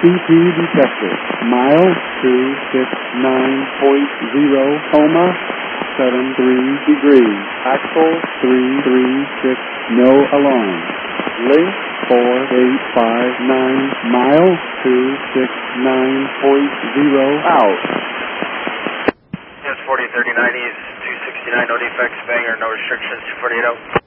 CP detected. Mile 269.0, coma, 73 degrees. Axle 336, no alarm. Link 4859, mile 269.0, out. Yes, 4039 East, 269, no defects, banger, no restrictions, 248 out.